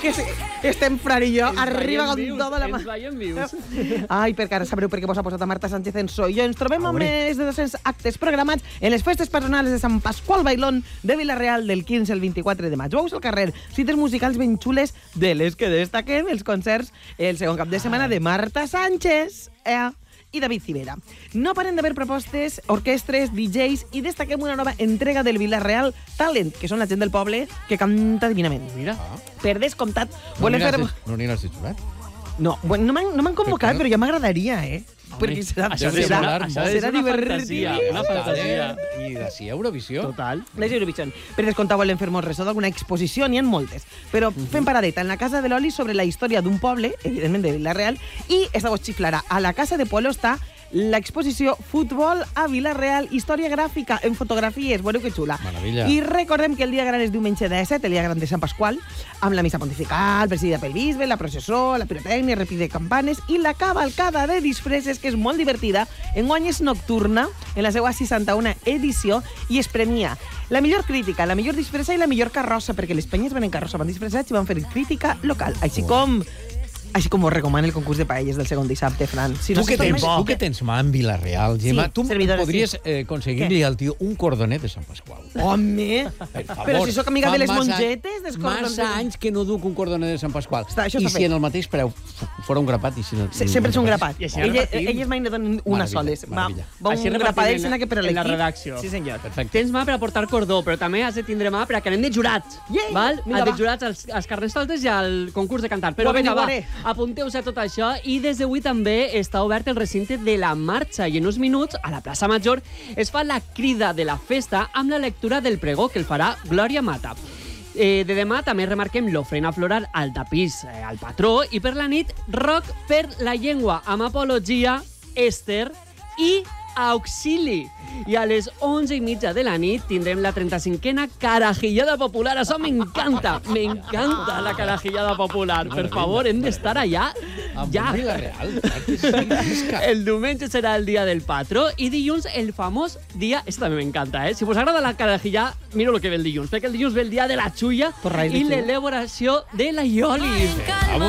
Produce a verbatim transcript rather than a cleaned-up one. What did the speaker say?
que estem Fran i jo, arriba con vius, tota la mà. Ens veiem vius. Ai, perquè ara sabreu per què vos ha posat a Marta Sánchez en so. I ens trobem amb més de dos-cents actes programats en les festes patronals de Sant Pasqual Bailón de Vila-real del quinze al vint-i-quatre de maig. Veus al carrer, cites musicals ben xules de les que destaquen els concerts el segon cap de setmana de Marta Sánchez eh, i David Civera. No paren d'haver propostes, orquestres, D Js i destaquem una nova entrega del Vila-real Talent, que són la gent del poble que canta divinament. Mira. Per descomptat, No volen aniràs fer... de- no aniràs de jurat? No, bueno, no m'han no m'han convocat, Per què no? però ja m'agradaria, eh? Home, Perquè serà, això deu serà, semblar això molt. és serà una divertit. fantasia, una fantasia. I d'ací a Eurovisió. Total. Les Eurovision. Per descomptar, volen fer molt ressò d'alguna exposició, n'hi ha moltes. Però fem paradeta en la Casa de l'Oli sobre la història d'un poble, evidentment de Vila-real, i esta vos xiflarà. A la Casa de Polo està l'exposició Futbol a Vila-real, història gràfica en fotografies, veureu que xula. Meravella. I recordem que el dia gran és diumenge disset, el dia gran de Sant Pasqual, amb la missa pontifical, presidida pel bisbe, la processó, la pirotècnia, repic de campanes i la cavalcada de disfresses, que és molt divertida. Enguany és nocturna, en la seva seixanta-una edició, i es premia la millor crítica, la millor disfressa i la millor carrossa, perquè les penyes van en carrossa, van disfressats i van fer crítica local, així com... Així com ho recomana el concurs de paelles del segon dissabte, Fran. Si Tu, no, que si tens, tornes- tu que tens mà en Vila-real, Gemma, Sí, tu servidora, podries sí. eh, aconseguir-li al tio un cordonet de Sant Pasqual. Home! Per favor. Però si sóc amiga Fa de les massa- mongetes, dels cordons... Massa anys que no duc un cordonet de Sant Pasqual. Està, això I està si fet. en el mateix preu f- fora un grapat i si no... Se- Sempre és un grapat. I així Ella, repartim. elles mai ne donen una Maravilla, sola. Va, maravilla. va Així un repartim grapadet, en- sembla que per en la l'equip. redacció. Sí, senyor. Perfecte. Tens mà per a portar cordó, però també has de tindre mà perquè anem de jurats. Yay! Val? Vinga, de va. jurats als, als carnestoltes i al concurs de cantar. Però Ho vinga, va, averiguaré. apunteu-se a tot això. I des d'avui també està obert el recinte de la marxa i en uns minuts, a la plaça Major, es fa la crida de la festa amb la lectura del pregó que el farà Glòria Mata. Eh, de demà també remarquem l'ofrena floral al tapís, eh, al patró, i per la nit, rock per la llengua, amb apologia, Esther i auxili. I a les onze i mitja de la nit tindrem la trenta-cinquena carajillada popular. Això m'encanta, m'encanta la carajillada popular. Per favor, hem d'estar allà Amb ja. un Vila-real, clar que sí, isca. El diumenge serà el dia del patró i dilluns el famós dia... Això també m'encanta, eh? Si us agrada la carajilla, mira el que ve el dilluns, perquè el dilluns ve el dia de la xulla Torralls de i xulla. l'elaboració de la ioli. Vamos.